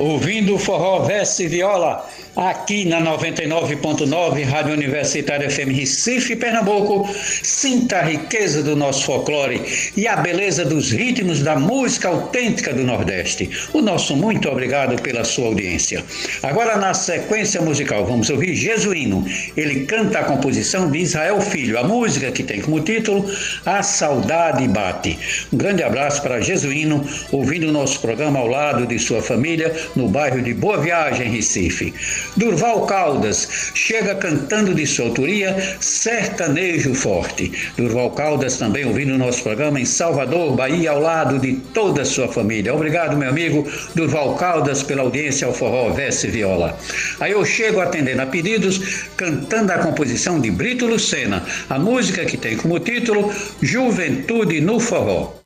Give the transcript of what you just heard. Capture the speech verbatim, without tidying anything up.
ouvindo o forró verso e viola, aqui na noventa e nove ponto nove, Rádio Universitária F M Recife, Pernambuco. Sinta a riqueza do nosso folclore e a beleza dos ritmos da música autêntica do Nordeste. O nosso muito obrigado pela sua audiência. Agora, na sequência musical, vamos ouvir Jesuíno. Ele canta a composição de Israel Filho, a música que tem como título A Saudade Bate. Um grande abraço para Jesuíno, ouvindo o nosso programa ao lado de sua família, no bairro de Boa Viagem, Recife. Durval Caldas chega cantando de sua autoria Sertanejo Forte. Durval Caldas também ouvindo o nosso programa em Salvador, Bahia, ao lado de toda a sua família. Obrigado, meu amigo Durval Caldas, pela audiência ao forró verso e viola. Aí eu chego atendendo a pedidos, cantando a composição de Brito Lucena, a música que tem como título Juventude no Forró.